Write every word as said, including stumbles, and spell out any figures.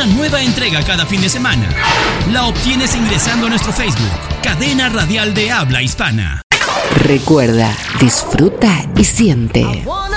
una nueva entrega cada fin de semana. La obtienes ingresando a nuestro Facebook, Cadena Radial de Habla Hispana. Recuerda, disfruta y siente.